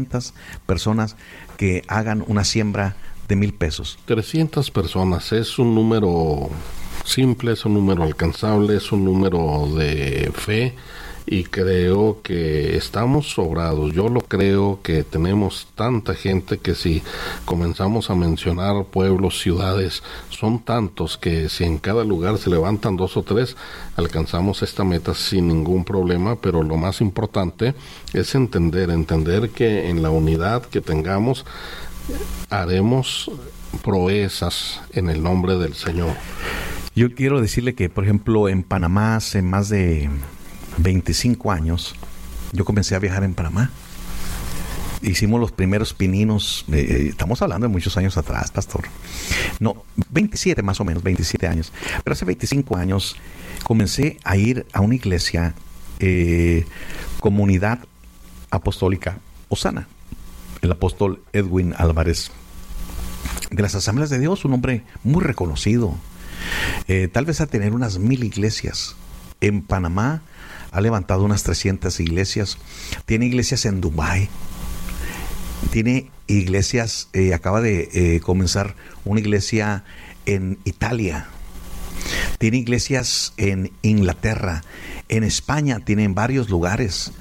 personas que hagan una siembra de 1,000 pesos. 300 personas es un número simple, es un número alcanzable, es un número de fe, y creo que estamos sobrados. Yo lo creo, que tenemos tanta gente que si comenzamos a mencionar pueblos, ciudades, son tantos que si en cada lugar se levantan 2 o 3, alcanzamos esta meta sin ningún problema. Pero lo más importante es entender que en la unidad que tengamos haremos proezas en el nombre del Señor. Yo quiero decirle que, por ejemplo, en Panamá, hace más de 25 años, yo comencé a viajar en Panamá. Hicimos los primeros pininos, estamos hablando de muchos años atrás, pastor. No, 27 más o menos, 27 años. Pero hace 25 años comencé a ir a una iglesia, Comunidad Apostólica Osana, el apóstol Edwin Álvarez, de las Asambleas de Dios, un hombre muy reconocido. Tal vez a tener unas 1,000 iglesias. En Panamá ha levantado unas 300 iglesias. Tiene iglesias en Dubái. Tiene iglesias, acaba de comenzar una iglesia en Italia. Tiene iglesias en Inglaterra. En España tiene en varios lugares.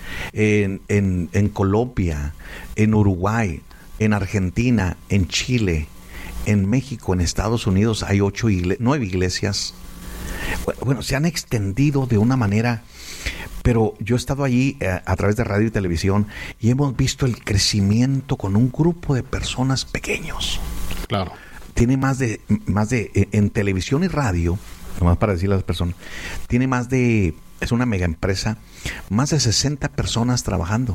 En Colombia, en Uruguay, en Argentina, en Chile, en México, en Estados Unidos hay 9 iglesias. Bueno, se han extendido de una manera, pero yo he estado allí a través de radio y televisión y hemos visto el crecimiento con un grupo de personas pequeños. Claro. Tiene más de en televisión y radio, nomás para decirle a las personas, tiene es una mega empresa, más de 60 personas trabajando.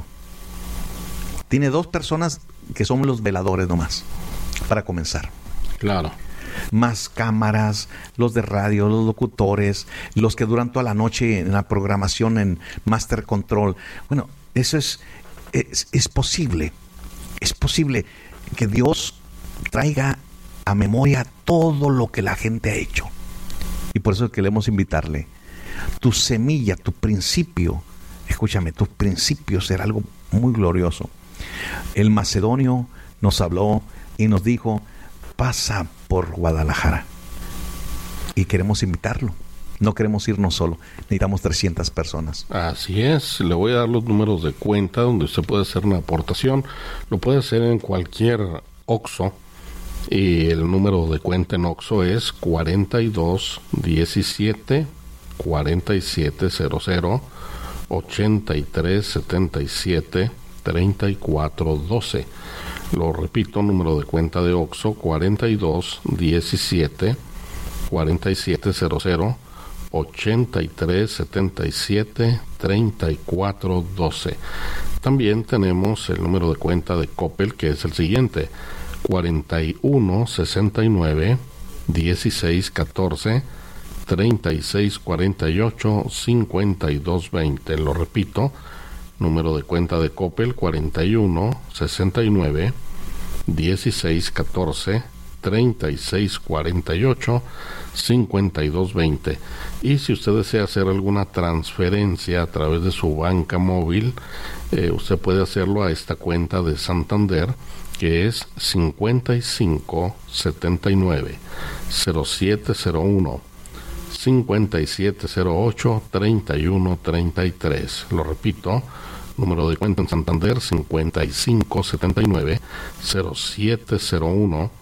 Tiene 2 personas que son los veladores nomás, para comenzar. Claro. Más cámaras, los de radio, los locutores, los que duran toda la noche en la programación, en Master Control. Bueno, eso es posible. Es posible que Dios traiga a memoria todo lo que la gente ha hecho. Y por eso queremos invitarle. Tu semilla, tu principio, escúchame, tu principio será algo muy glorioso. El macedonio nos habló y nos dijo: pasa por Guadalajara. Y queremos invitarlo. No queremos irnos solo. Necesitamos 300 personas. Así es. Le voy a dar los números de cuenta donde usted puede hacer una aportación. Lo puede hacer en cualquier OXXO. Y el número de cuenta en OXXO es 42 17 47 00 83 77 34 12. Lo repito, número de cuenta de OXXO 42 17 47 00 83 77 34 12. También tenemos el número de cuenta de Coppel, que es el siguiente: 41 69 16 14 36 48 52 20. Lo repito, número de cuenta de Coppel 41 69 16 14 36 48 52 20. Y si usted desea hacer alguna transferencia a través de su banca móvil, usted puede hacerlo a esta cuenta de Santander, que es 55 79 0701 5708 31 33. Lo repito, número de cuenta en Santander 55 79 0701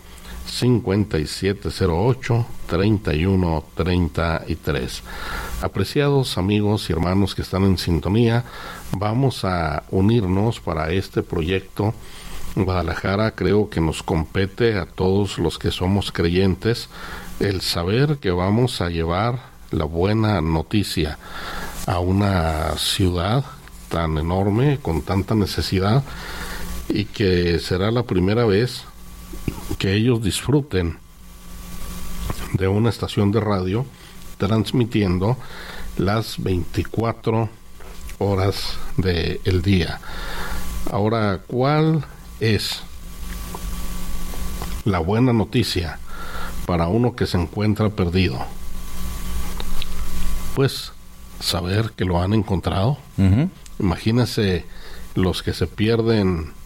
5708 31 33. Apreciados amigos y hermanos que están en sintonía, vamos a unirnos para este proyecto. Guadalajara, creo que nos compete a todos los que somos creyentes el saber que vamos a llevar la buena noticia a una ciudad tan enorme, con tanta necesidad, y que será la primera vez que ellos disfruten de una estación de radio transmitiendo las 24 horas del día. Ahora, ¿cuál es la buena noticia para uno que se encuentra perdido? Pues saber que lo han encontrado. Imagínese los que se pierden